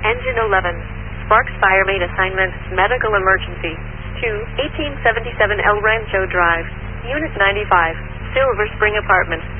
Engine 11. Sparks Fire Mate Assignment, Medical Emergency. To 1877 El Rancho Drive, Unit 95, Silver Spring Apartment.